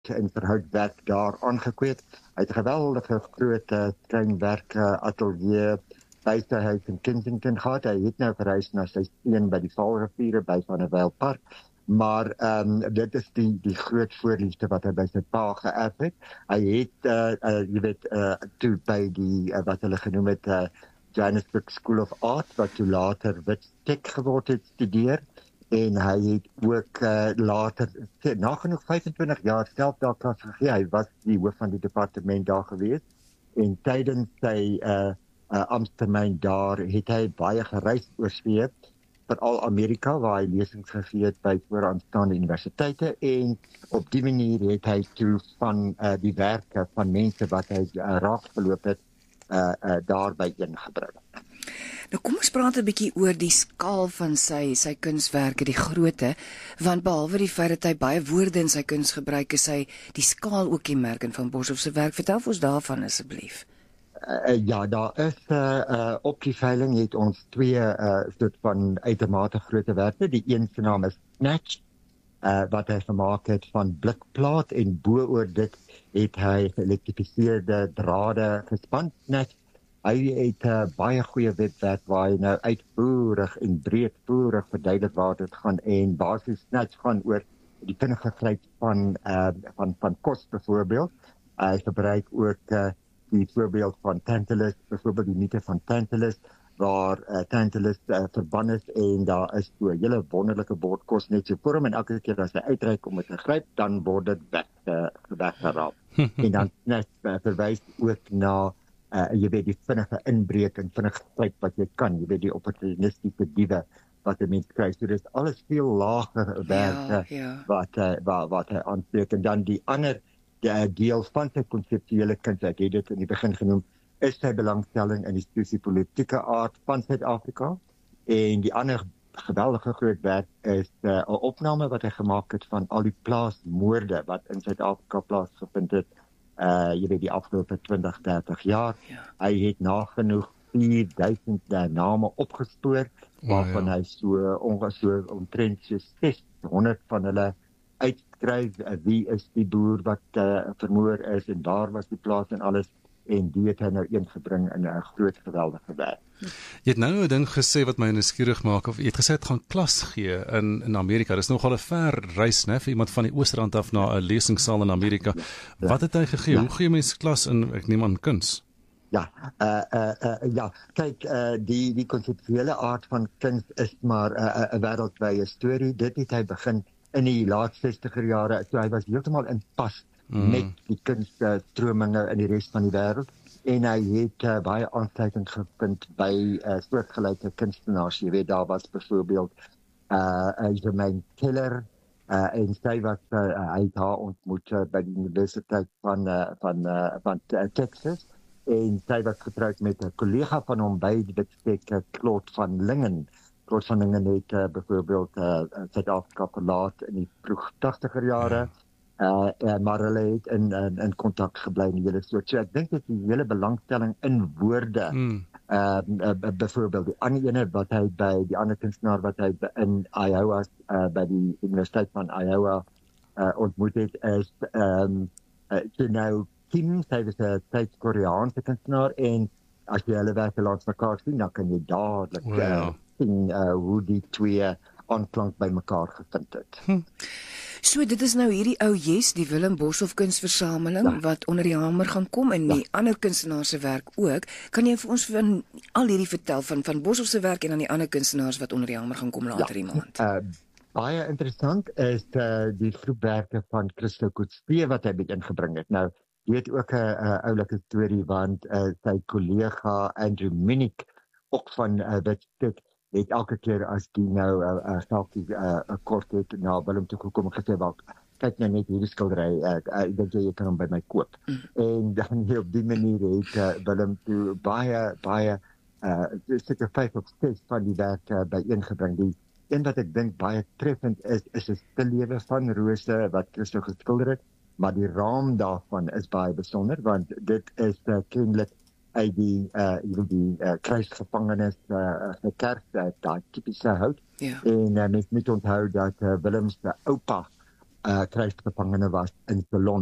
en verhoudwerk daar aangekweek. Hy het 'n geweldige groot kleinwerk atelier by sy huis in Kensington gehad. Hy het nou verhuis na sy steen by die Vaalriviere by Van der Wyl Park. Maar dit is die groot voorliefde wat hy by sy pa geërf het. Hy het, toe by die, wat hulle genoem het, Johannesburg School of Art, wat toe later Witstek geword het, studeer. En hy het ook later, nagenoeg 25 jaar self daar klas gegee. Hy was die hoof van die departement daar gewees. En tydens sy amptetermyn daar het hy baie gereis oor see, veral Amerika, waar hy lesings gegee het by vooraanstaande universiteite. En op die manier het hy toe van die werke van mense wat hy raakgeloop het, daarby ingebring. Nou kom ons praat 'n bietjie oor die skaal van sy kunswerke, die grootte, want behalwe die feit dat hy baie woorde in sy kuns gebruik, is hy die skaal ook kenmerkend van Boshoff se werk. Vertel vir ons daarvan asseblief. Ja, daar is op die veiling het ons twee soort van uitermate grootte werke. Die een se naam is Snatch, wat hy gemaak het van blikplaat en bo-oor dit het hy geelektrifiseerde drade gespan. Snatch, hy het baie goeie webwerk waar hy nou uitvoerig en breedvoerig verduidelik waar dit gaan en basies Snatch gaan oor die vinnige gryp van kos byvoorbeeld. Hy gebruik ook die voorbeeld van Tantalus, byvoorbeeld die mythe van Tantalus, waar Tantalus verban is en daar is so 'n hele wonderlike bord kos net so voor hom en elke keer as hy uitreik om dit te gryp, dan word dit weggeraap. En dan net verwys ook na jy weet die vinnige inbreek en vinnige gryp wat jy kan, jy weet die opportunistiese diewe wat 'n mens kry. So dis alles veel lager werk wat hy aanspreek. En dan die ander deel van sy konseptuele kuns, ek het dit in die begin genoem, is sy belangstelling in die sosio-politieke aard van Suid-Afrika. En die ander geweldige groot werk is 'n opname wat hy gemaak het van al die plaasmoorde wat in Suid-Afrika plaasgevind het, jy weet die afgelope 20-30 jaar. Ja. Hy het nagenoeg 4000 name opgespoor, waarvan hy so omtrent so 600 van hulle uitskryf, wie is die boer wat vermoor is en daar was die plaas en alles, en die het hy nou ingebring in 'n groot geweldige werk. Jy het nou 'n ding gesê wat my nuuskierig maak, of jy het gesê het gaan klas gee in Amerika. Dis nogal 'n ver reis, né, vir iemand van die Oostrand af na 'n lesingssaal in Amerika. Ja. Wat het hy gegee? Hoe gee mense klas in, ek neem aan, kuns? Ja, kyk, die konseptuele aard van kuns is maar 'n wêreldwye storie. Dit het hy begin in die laat 60er jare, toe hy was heeltemal in pas met die kunststrominge in die res van die wêreld. En hy het baie aansluiting gevind by soortgelyke kunstenaars. Jy weet, daar was byvoorbeeld Jermaine Keller, en sy was, hy het haar ontmoet by die Universiteit van Texas. En sy was getroud met 'n kollega van hom by die Witstek, Claude van Lingen. Claude van Lingen het byvoorbeeld Suid-Afrika verlaat in die vroeg 80er jare. Maar hulle het in kontak gebly in die hele soort. So ek dink dat die hele belangstelling in woorde, byvoorbeeld die ander ene wat hy by die ander kunstenaar wat hy in Iowa, by die Universiteit van Iowa ontmoet het, is nou Kim, sy was 'n Suid-Koreaanse kunstenaar, en as jy hulle werke langs mekaar sien, dan kan jy dadelik sien hoe die twee aanklank by mekaar gevind het. So dit is nou hierdie ou die Willem Boshoff Kunsversameling wat onder die hamer gaan kom en die ander kunstenaars se werk ook. Kan jy vir ons van al hierdie vertel van Boshoff se werk en dan die ander kunstenaars wat onder die hamer gaan kom later die maand? Baie interessant is die groepwerke van Christo Coetzee wat hy ingebring het. Nou, jy het ook 'n oulike storie, want sy kollega Andrew Minnick, ook van Witstek, het elke keer as die nou selfie kort het na Willem toe gekom en gesê, "Wel, kyk nou net hierdie skildery, ek dink jy kan hom by my koop." En dan op die manier het Willem toe baie seker 5 of 6 van die werke byeengebring. Die een wat ek dink baie treffend is 'n stillewe van Rose wat Christo geskilder het, maar die raam daarvan is baie besonder, want dit is kenlik uit die kruisgevangenis gekerf, daai tipiese hout. En mens moet onthou dat Willem se oupa kruisgevangene was in Ceylon.